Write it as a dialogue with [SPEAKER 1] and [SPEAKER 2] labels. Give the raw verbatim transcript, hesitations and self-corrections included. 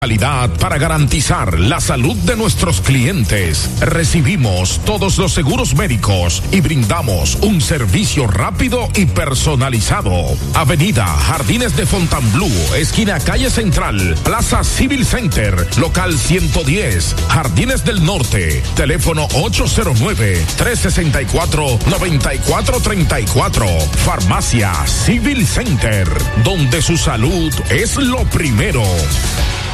[SPEAKER 1] Calidad para garantizar la salud de nuestros clientes. Recibimos todos los seguros médicos y brindamos un servicio rápido y personalizado. Avenida Jardines de Fontainebleau, esquina Calle Central, Plaza Civil Center, local ciento diez, Jardines del Norte. Teléfono ocho cero nueve, tres seis cuatro, nueve cuatro tres cuatro. Farmacia Civil Center, donde su salud es lo primero.